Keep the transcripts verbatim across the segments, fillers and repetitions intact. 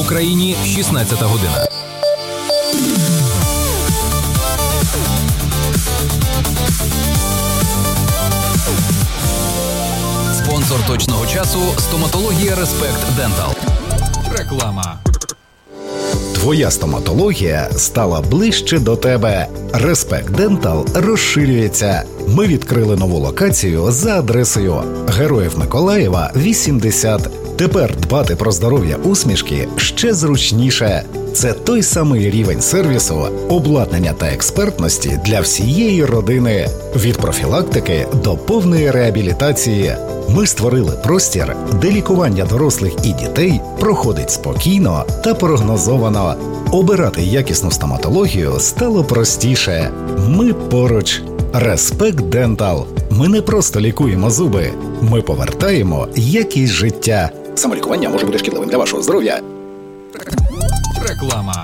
Україні шістнадцята година. Спонсор точного часу – стоматологія Респект Дентал. Реклама. Твоя стоматологія стала ближче до тебе. Респект Дентал розширюється. Ми відкрили нову локацію за адресою Героїв Миколаєва, вісімдесят. Тепер дбати про здоров'я усмішки ще зручніше. Це той самий рівень сервісу, обладнання та експертності для всієї родини. Від профілактики до повної реабілітації. Ми створили простір, де лікування дорослих і дітей проходить спокійно та прогнозовано. Обирати якісну стоматологію стало простіше. Ми поруч. Респект Дентал. Ми не просто лікуємо зуби. Ми повертаємо якість життя. Самолікування може бути шкідливим для вашого здоров'я. Реклама.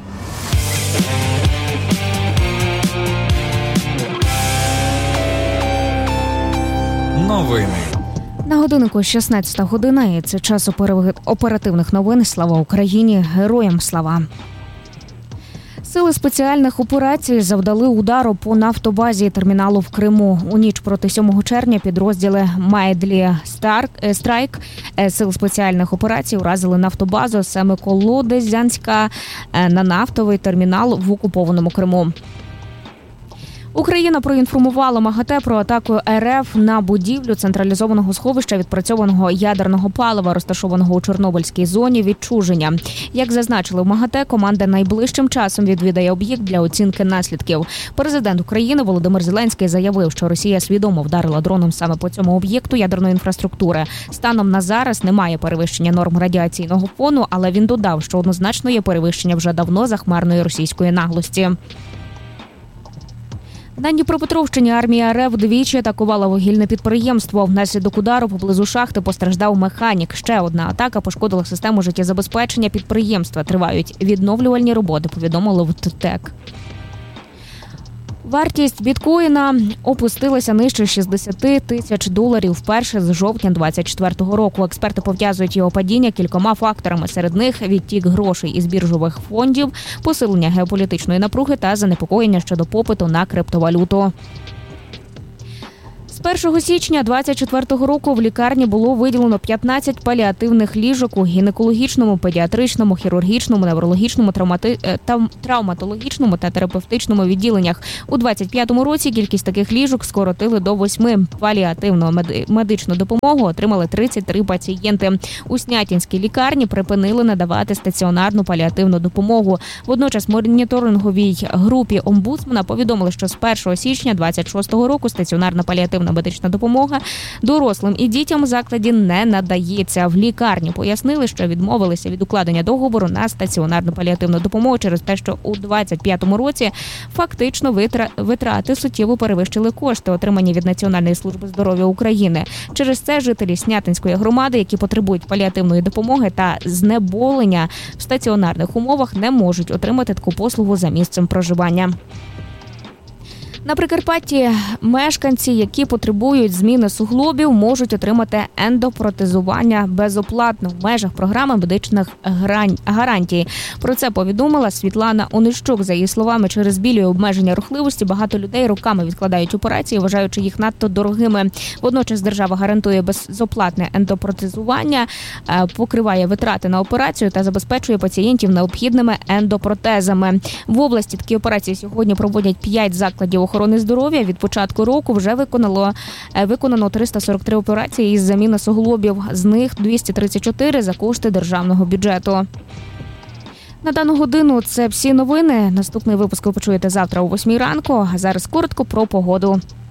Новини. На годиннику шістнадцята година, і це час оперативних новин. Слава Україні! Героям слава! Сили спеціальних операцій завдали удару по нафтобазі терміналу в Криму. У ніч проти сьомого червня підрозділи Майдлі Страйк Сил спеціальних операцій уразили нафтобазу Семиколодезянська на нафтовий термінал в окупованому Криму. Україна проінформувала МАГАТЕ про атаку РФ на будівлю централізованого сховища відпрацьованого ядерного палива, розташованого у Чорнобильській зоні відчуження. Як зазначили в МАГАТЕ, команда найближчим часом відвідає об'єкт для оцінки наслідків. Президент України Володимир Зеленський заявив, що Росія свідомо вдарила дроном саме по цьому об'єкту ядерної інфраструктури. Станом на зараз немає перевищення норм радіаційного фону, але він додав, що однозначно є перевищення вже давно захмарної російської наглості. На Дніпропетровщині армія РФ двічі атакувала вугільне підприємство. Внаслідок удару поблизу шахти постраждав механік. Ще одна атака пошкодила систему життєзабезпечення підприємства. Тривають відновлювальні роботи, повідомили в ТТЕК. Вартість біткоїна опустилася нижче шістдесят тисяч доларів вперше з жовтня двадцять четвертого року. Експерти пов'язують його падіння кількома факторами. Серед них відтік грошей із біржових фондів, посилення геополітичної напруги та занепокоєння щодо попиту на криптовалюту. З першого січня двадцять четвертого року в лікарні було виділено п'ятнадцять паліативних ліжок у гінекологічному, педіатричному, хірургічному, неврологічному, травмати... травматологічному та терапевтичному відділеннях. У двадцять п'ятому році кількість таких ліжок скоротили до восьми. Паліативну медичну допомогу отримали тридцять три пацієнти. У Снятинській лікарні припинили надавати стаціонарну паліативну допомогу. Водночас моніторинговій групі омбудсмена повідомили, що з першого січня двадцять шостого року стаціонарна паліативна медична допомога дорослим і дітям в закладі не надається. В лікарні пояснили, що відмовилися від укладення договору на стаціонарну паліативну допомогу через те, що у двадцять п'ятому році фактично витрати суттєво перевищили кошти, отримані від Національної служби здоров'я України. Через це жителі Снятинської громади, які потребують паліативної допомоги та знеболення в стаціонарних умовах, не можуть отримати таку послугу за місцем проживання. На Прикарпатті мешканці, які потребують зміни суглобів, можуть отримати ендопротезування безоплатно в межах програми медичних гарантій. Про це повідомила Світлана Онищук. За її словами, через біль і обмеження рухливості багато людей роками відкладають операції, вважаючи їх надто дорогими. Водночас держава гарантує безоплатне ендопротезування, покриває витрати на операцію та забезпечує пацієнтів необхідними ендопротезами. В області такі операції сьогодні проводять п'ять закладів охорони здоров'я. Від початку року вже виконало, виконано триста сорок три операції із заміни суглобів. З них двісті тридцять чотири за кошти державного бюджету. На дану годину це всі новини. Наступний випуск ви почуєте завтра о восьмій ранку. А зараз коротко про погоду.